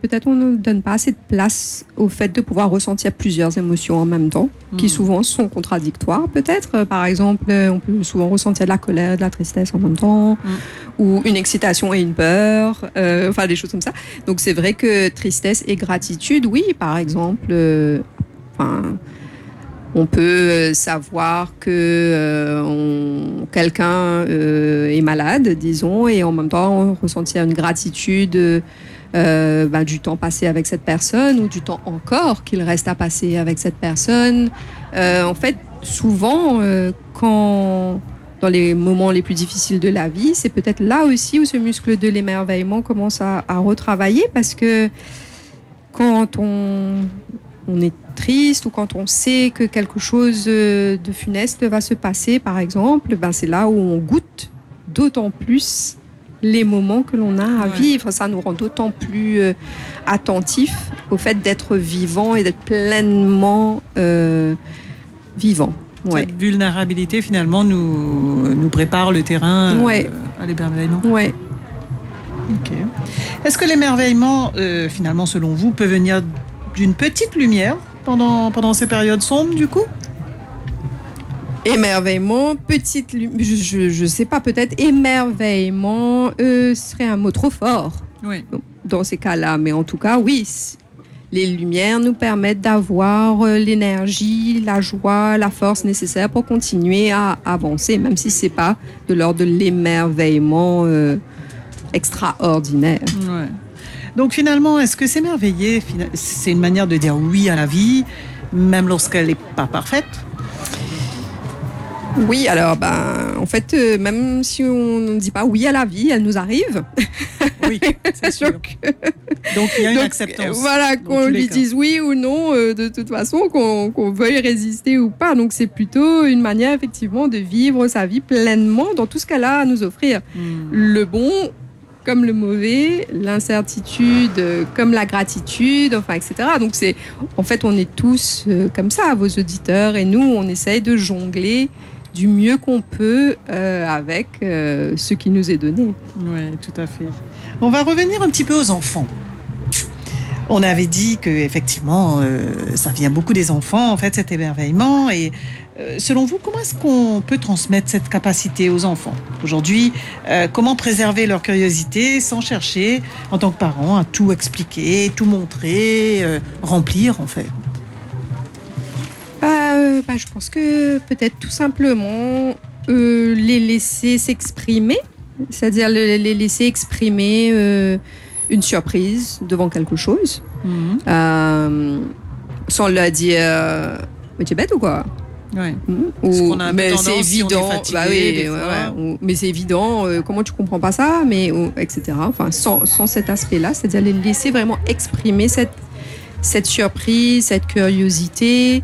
peut-être on ne donne pas assez de place au fait de pouvoir ressentir plusieurs émotions en même temps, qui souvent sont contradictoires peut-être. Par exemple, on peut souvent ressentir de la colère, de la tristesse en même temps, ou une excitation et une peur, enfin des choses comme ça. Donc c'est vrai que tristesse et gratitude, oui, par exemple, on peut savoir que quelqu'un est malade, disons, et en même temps ressentir une gratitude du temps passé avec cette personne ou du temps encore qu'il reste à passer avec cette personne. En fait, souvent, dans les moments les plus difficiles de la vie, c'est peut-être là aussi où ce muscle de l'émerveillement commence à retravailler, parce que quand on est triste ou quand on sait que quelque chose de funeste va se passer, par exemple, c'est là où on goûte d'autant plus les moments que l'on a à vivre. Ça nous rend d'autant plus attentifs au fait d'être vivant et d'être pleinement vivant. Cette vulnérabilité, finalement, nous prépare le terrain à l'émerveillement. Ouais. Ok. Est-ce que l'émerveillement, finalement, selon vous, peut venir d'une petite lumière pendant ces périodes sombres, du coup? Émerveillement, petite lumière, je sais pas, peut-être émerveillement serait un mot trop fort dans ces cas-là, mais en tout cas, oui, les lumières nous permettent d'avoir l'énergie, la joie, la force nécessaire pour continuer à avancer, même si c'est pas de l'ordre de l'émerveillement extraordinaire. Ouais. Donc finalement, est-ce que s'émerveiller, c'est une manière de dire oui à la vie, même lorsqu'elle n'est pas parfaite? Oui, alors en fait, même si on ne dit pas oui à la vie, elle nous arrive. Oui, c'est sûr. Donc il y a une acceptance. Voilà, qu'on lui dise oui ou non, de toute façon, qu'on veuille résister ou pas. Donc c'est plutôt une manière effectivement de vivre sa vie pleinement dans tout ce qu'elle a à nous offrir. Le bon comme le mauvais, l'incertitude comme la gratitude, enfin, etc. Donc en fait, on est tous comme ça, vos auditeurs, et nous, on essaye de jongler du mieux qu'on peut avec ce qui nous est donné. Oui, tout à fait. On va revenir un petit peu aux enfants. On avait dit que effectivement, ça vient beaucoup des enfants, en fait, cet émerveillement. Et selon vous, comment est-ce qu'on peut transmettre cette capacité aux enfants aujourd'hui? Comment préserver leur curiosité sans chercher, en tant que parent, à tout expliquer, tout montrer, remplir, en fait? Je pense que peut-être tout simplement les laisser s'exprimer, c'est-à-dire les laisser exprimer une surprise devant quelque chose, sans leur dire mais tu es bête ou quoi? Ouais. Ou, qu'on a un peu mais tendance, c'est évident, si on est fatigué, mais c'est évident, comment tu comprends pas ça, etc. Enfin, sans cet aspect-là, c'est-à-dire les laisser vraiment exprimer cette surprise, cette curiosité.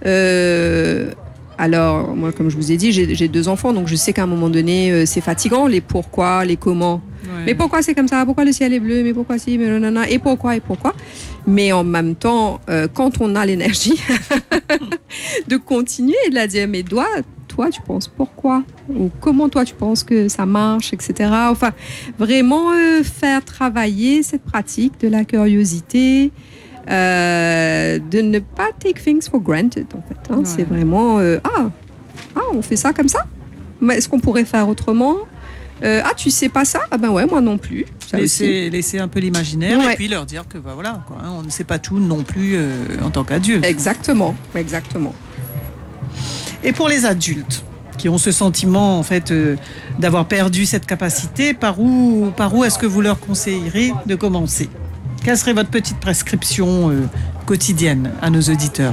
Alors, moi, comme je vous ai dit, j'ai 2 enfants, donc je sais qu'à un moment donné, c'est fatigant, les pourquoi, les comment. Ouais. Mais pourquoi c'est comme ça? Pourquoi le ciel est bleu? Mais pourquoi si? Mais nanana. Et pourquoi? Mais en même temps, quand on a l'énergie de continuer et de la dire, mais toi, tu penses pourquoi? Ou comment toi, tu penses que ça marche, etc. Enfin, vraiment faire travailler cette pratique de la curiosité, de ne pas take things for granted, en fait. Hein. Ouais. C'est vraiment, on fait ça comme ça? Mais est-ce qu'on pourrait faire autrement? Tu sais pas ça? Ah ben ouais, moi non plus. Laisser un peu l'imaginaire, et puis leur dire que on ne sait pas tout non plus en tant qu'adulte. Exactement. Et pour les adultes qui ont ce sentiment en fait d'avoir perdu cette capacité, par où est-ce que vous leur conseillerez de commencer? Quelle serait votre petite prescription quotidienne à nos auditeurs?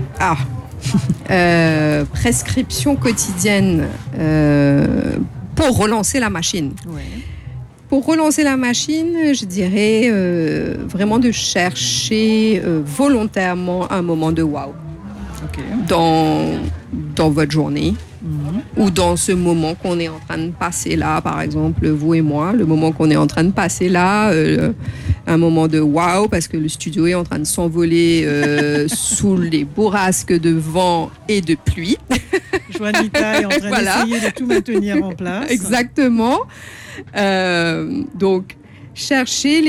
Prescription quotidienne pour relancer la machine. Ouais. Pour relancer la machine, je dirais vraiment de chercher volontairement un moment de wow. Okay. Dans votre journée, ou dans ce moment qu'on est en train de passer là, par exemple, vous et moi, le moment qu'on est en train de passer là, un moment de wow, parce que le studio est en train de s'envoler sous les bourrasques de vent et de pluie. Juanita est en train d'essayer de tout maintenir en place. Exactement. Donc, chercher